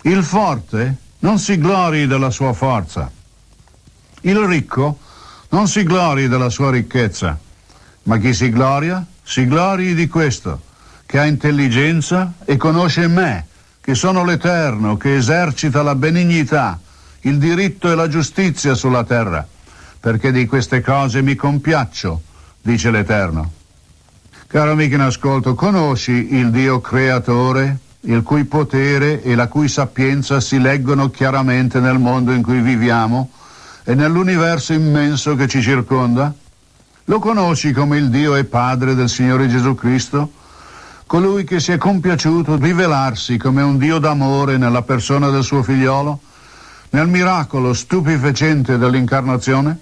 Il forte non si glori della sua forza. Il ricco non si glori della sua ricchezza, ma chi si glori di questo, che ha intelligenza e conosce me, che sono l'Eterno, che esercita la benignità, il diritto e la giustizia sulla terra, perché di queste cose mi compiaccio, dice l'Eterno. Caro amico in ascolto, conosci il Dio creatore, il cui potere e la cui sapienza si leggono chiaramente nel mondo in cui viviamo e nell'universo immenso che ci circonda? Lo conosci come il Dio e Padre del Signore Gesù Cristo? Colui che si è compiaciuto rivelarsi come un Dio d'amore nella persona del suo figliolo, nel miracolo stupefacente dell'incarnazione?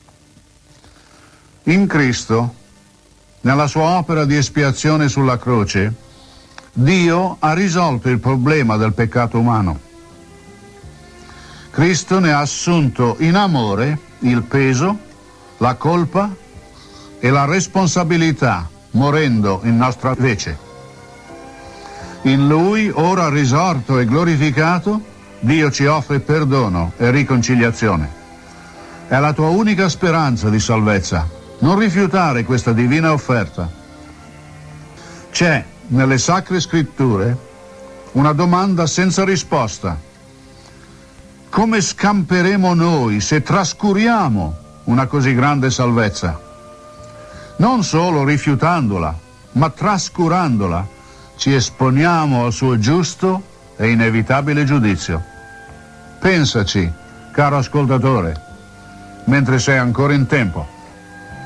In Cristo, nella sua opera di espiazione sulla croce, Dio ha risolto il problema del peccato umano. Cristo ne ha assunto in amore il peso, la colpa e la responsabilità, morendo in nostra vece. In Lui, ora risorto e glorificato, Dio ci offre perdono e riconciliazione. È la tua unica speranza di salvezza. Non rifiutare questa divina offerta. C'è nelle Sacre Scritture una domanda senza risposta. Come scamperemo noi se trascuriamo una così grande salvezza? Non solo rifiutandola, ma trascurandola, ci esponiamo al suo giusto e inevitabile giudizio. Pensaci, caro ascoltatore, mentre sei ancora in tempo.